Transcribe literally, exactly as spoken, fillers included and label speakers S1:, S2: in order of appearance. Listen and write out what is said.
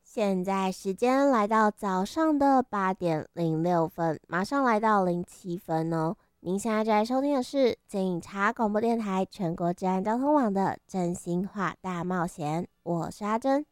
S1: 现在时间来到早上的八点零六分，马上来到零七分哦。您现在在收听的是警察广播电台全国治安交通网的真心话大冒险，我是阿珍。